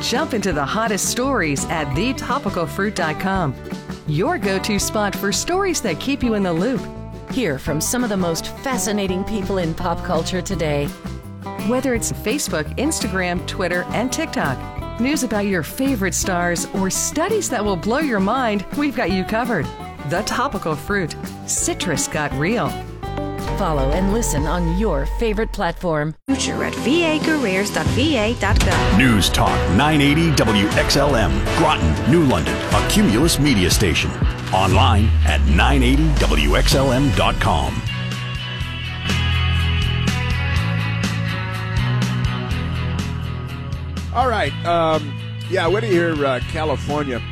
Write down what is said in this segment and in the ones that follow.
Jump into the hottest stories at thetopicalfruit.com. Your go-to spot for stories that keep you in the loop. Hear from some of the most fascinating people in pop culture today. Whether it's Facebook, Instagram, Twitter, and TikTok, news about your favorite stars, or studies that will blow your mind, we've got you covered. The Topical Fruit. Citrus got real. Follow and listen on your favorite platform. Future at vacareers.va.gov. News Talk 980 WXLM, Groton, New London, a Cumulus media station. Online at 980WXLM.com. All right. When you hear California,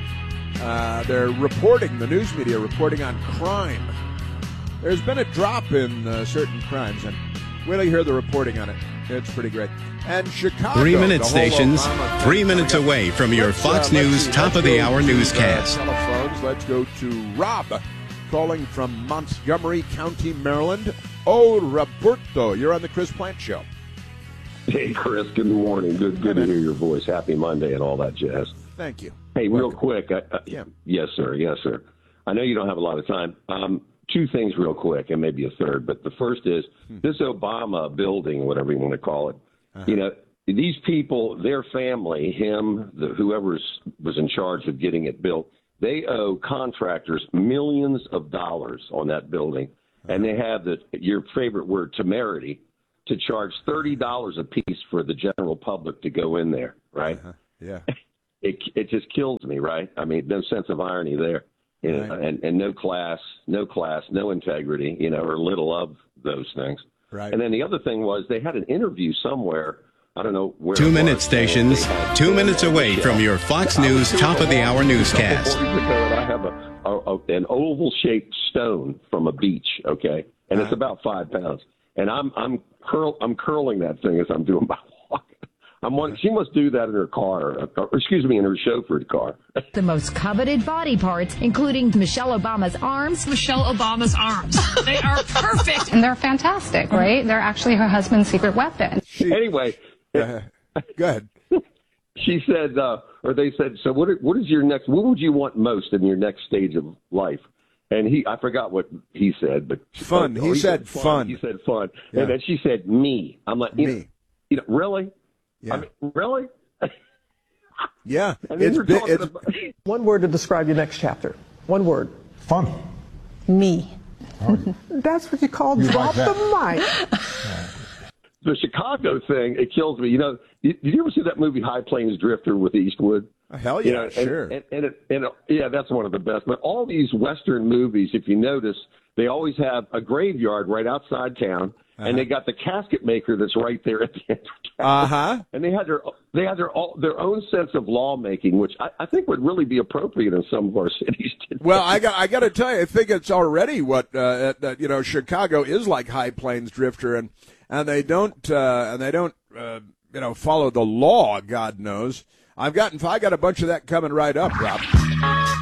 they're reporting, the news media reporting on crime. There's been a drop in certain crimes, and wait till you hear the reporting on it. It's pretty great. And Chicago. 3-minute stations, 3 minutes away from your Fox News top-of-the-hour newscast. Telephones. Let's go to Rob, calling from Montgomery County, Maryland. Oh, Roberto, you're on the Chris Plant Show. Hey, Chris, good morning. Good to hear your voice. Happy Monday and all that jazz. Thank you. Hey, real quick. Yes, sir. I know you don't have a lot of time. Two things real quick, and maybe a third. But the first is this Obama building, whatever you want to call it. You know, these people, their family, whoever was in charge of getting it built, they owe contractors millions of dollars on that building. And they have your favorite word, temerity, to charge $30 a piece for the general public to go in there, right? Yeah. It just kills me, right? I mean, no sense of irony there. You know, Right. and no class, no integrity, you know, or little of those things. Right. And then the other thing was they had an interview somewhere. I don't know where. 2-minute stations, 2 minutes away from your Fox News top-of-the-hour newscast. I have an oval-shaped stone from a beach, okay, and it's about 5 pounds, and I'm curling that thing as I'm doing my walk. She must do that in her car, in her chauffeured car. The most coveted body parts, including Michelle Obama's arms. Michelle Obama's arms. They are perfect. And they're fantastic, right? They're actually her husband's secret weapon. Anyway. Go ahead. She said, or they said, so what would you want most in your next stage of life? And I forgot what he said, but fun. He said fun. He said fun. Yeah. And then she said me. I'm like, me. Really? Yeah. I mean, really? Yeah. I mean, It's one word to describe your next chapter. One word. Fun. Me. That's what you call drop the mic. The Chicago thing, it kills me. You know, did you ever see that movie High Plains Drifter with Eastwood? Hell yeah, you know, sure. And yeah, that's one of the best. But all these Western movies, if you notice, they always have a graveyard right outside town, and they got the casket maker that's right there at the end of town. And they had their own sense of lawmaking, which I think would really be appropriate in some of our cities today. Well, I got to tell you, I think it's already what Chicago is like High Plains Drifter, and they don't follow the law. God knows. I got a bunch of that coming right up, Rob.